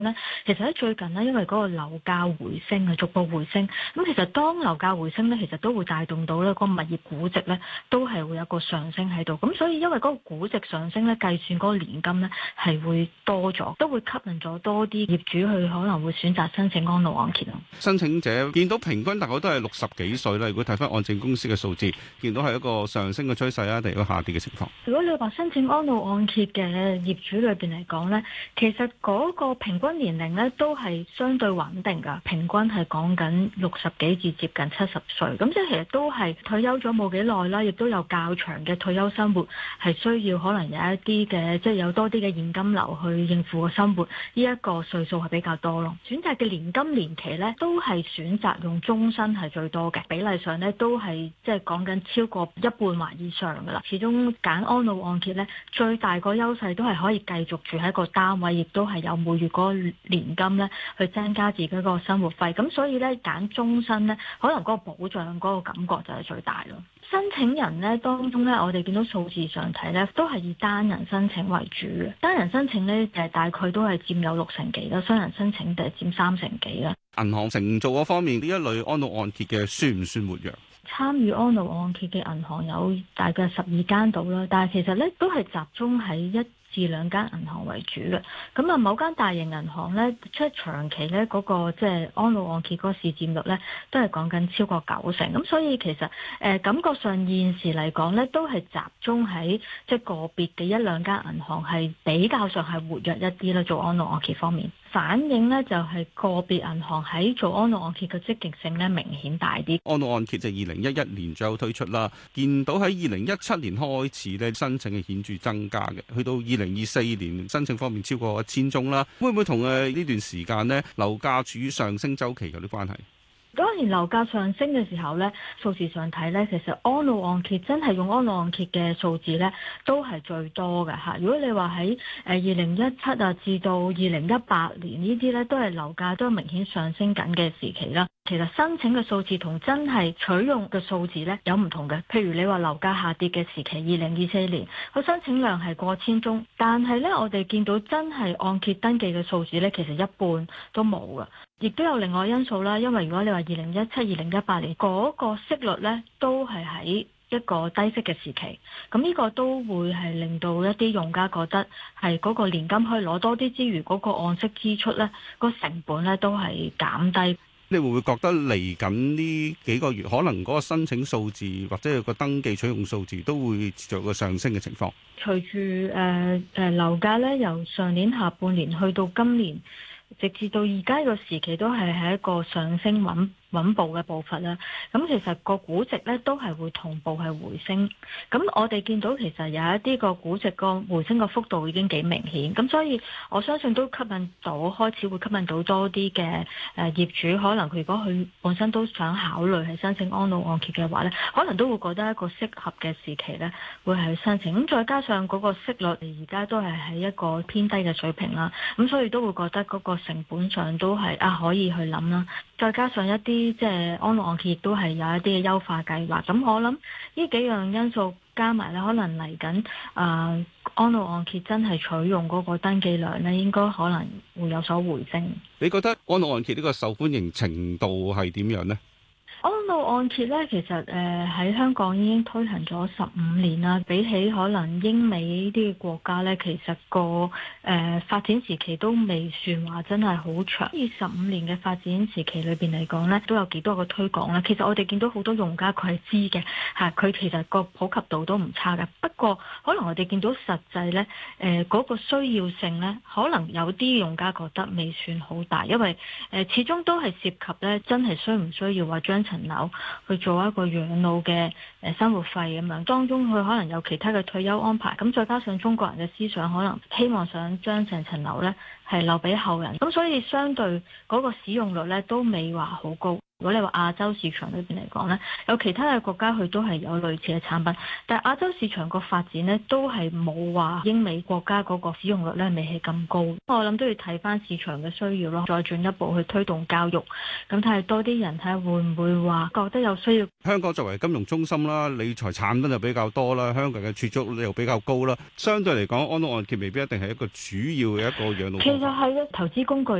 咧，其實喺最近咧，因為嗰個樓價回升啊，逐步回升，咁其實當樓價回升咧，其實都會帶動到咧個物業估值咧，都係會有個上升喺度。咁所以因為嗰個估值上升咧，計算嗰個年金咧係會多咗，都會吸引咗多啲業主去可能會選擇申請安老按揭咯。 申請者見到平均大概都係60幾歲啦。如果睇翻按證公司嘅數字，見到係一個上升嘅趨勢啊，定係一個下跌嘅情況？ 如果你話申請安老按揭嘅業主裏邊嚟講咧，其實嗰個平均年齡咧都係相對穩定㗎，平均係講緊60幾至接近70歲，咁即係其實都係退休咗冇幾耐啦，亦都有較長嘅退休生活，係需要可能有一啲嘅即係有多啲嘅現金流去應付個生活，呢一個歲數係比較多咯。選擇嘅年金年期咧都係選擇用終身係最多嘅，比例上咧都係即係講緊超過一半或以上㗎啦。始終揀安老按揭咧，最大個優勢都係可以繼續住喺個單位，亦都係有每月嗰個年金咧去增加自己個生活費。咁所以咧揀終身咧，可能嗰個保障嗰個感覺就係最大咯。申請人咧當中咧，我哋見到數字上睇咧，都係以單人申請為主嘅。單人申請咧大概都係佔有60幾啦，雙人申請就係佔30幾啦。 銀行承造嗰方面，呢一類安老按揭嘅算唔算活躍？ 參與安老按揭嘅銀行有大概12間到啦，但係其實咧都係集中喺1至2間銀行為主嘅。咁啊，某間大型銀行咧，即係長期咧嗰個即係安老按揭嗰個市佔率咧，都係講緊超過90%。咁所以其實感覺上現時嚟講咧，都係集中喺即係個別嘅1、2間銀行係比較上係活躍一啲啦，做安老按揭方面。反映呢就係個別銀行喺做安老按揭嘅積極性呢明顯大啲。 安老按揭就2011年左右推出啦，見到喺2017年開始咧申請係顯著增加嘅，去到2024年申請方面超過1000宗啦。會唔會同呢段時間呢樓價處於上升週期有啲關係？ 當年樓價上升嘅時候呢，數字上睇呢，其實安老按揭真係用安老按揭嘅數字呢，都係最多嘅嚇。如果你話喺2017啊至到2018年呢啲呢，都係樓價都係明顯上升緊嘅時期啦。其實申請嘅數字同真係取用嘅數字呢，有唔同嘅。譬如你話樓價下跌嘅時期，2024年個申請量係過千宗，但係呢，我哋見到真係按揭登記嘅數字呢，其實一半都冇㗎。亦都有另外因素啦，因為如果你話2017、2018年嗰個息率呢，都係喺一個低息嘅時期，咁呢個都會係令到一啲用家覺得係嗰個年金可以攞多啲之餘，嗰個按息支出呢，個成本呢都係減低。 你會唔會覺得嚟緊呢幾個月，可能嗰個申請數字或者個登記取用數字都會持續個上升嘅情況？ 隨住樓價呢，由上年下半年去到今年，直至到而家個時期都係喺一個上升穩步嘅步伐啦。咁其實個估值咧都係會同步係回升。咁我哋見到其實有一啲個估值個回升個幅度已經幾明顯。咁所以我相信都開始會吸引到多啲嘅業主，可能佢如果佢本身都想考慮係申請安老按揭嘅話咧，可能都會覺得一個適合嘅時期咧，會係申請。咁再加上嗰個息率而家都係喺一個偏低嘅水平啦，咁所以都會覺得嗰個成本上都係可以去諗啦。再加上一啲即係安老按揭亦都係有一啲嘅優化計劃，咁我諗呢幾樣因素加埋咧，可能嚟緊安老按揭真係取用嗰個登記量咧，應該可能會有所回升。 你覺得安老按揭呢個受歡迎程度係點樣呢？ 安老按揭咧，其實喺香港已經推行咗15年啦。比起可能英美呢啲國家咧，其實個發展時期都未算話真係好長。以15年嘅發展時期裏邊嚟講咧，都有幾多個推廣啦。其實我哋見到好多用家佢係知嘅嚇，佢其實個普及度都唔差嘅。不過可能我哋見到實際咧，嗰個需要性咧，可能有啲用家覺得未算好大，因為始終都係涉及咧，真係需唔需要話將層樓去做一個養老嘅生活費咁樣，當中佢可能有其他嘅退休安排，咁再加上中國人嘅思想，可能希望想將成層樓呢係留俾後人，咁所以相對嗰個使用率呢都未話好高。 如果你話亞洲市場裏邊嚟講呢，有其他嘅國家佢都係有類似嘅產品，但係亞洲市場個發展呢，都係冇話英美國家嗰個使用率咧未係咁高。我諗都要睇翻市場嘅需要咯，再進一步去推動教育，咁睇下多啲人睇下會唔會話覺得有需要。 香港作為金融中心啦，理財產品就比較多啦，香港嘅儲蓄率又比較高啦，相對嚟講，安老按揭未必一定係一個主要嘅一個養老。 其實係嘅，投資工具